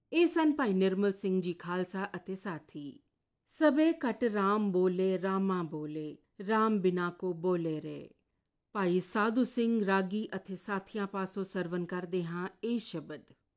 ਇਹ ਸਨ ਭਾਈ ਨਿਰਮਲ ਸਿੰਘ ਜੀ ਖਾਲਸਾ ਅਤੇ ਸਾਥੀ। ਸਭੇ ਘਟ ਰਾਮ ਬੋਲੇ ਰਾਮਾ ਬੋਲੇ, ਰਾਮ ਬਿਨਾ ਕੋ ਬੋਲੇ ਰੇ। ਭਾਈ ਸਾਧੂ ਸਿੰਘ ਰਾਗੀ ਅਤੇ ਸਾਥੀਆਂ ਪਾਸੋਂ ਸਰਵਨ ਕਰਦੇ ਹਾਂ ਇਹ ਸ਼ਬਦ।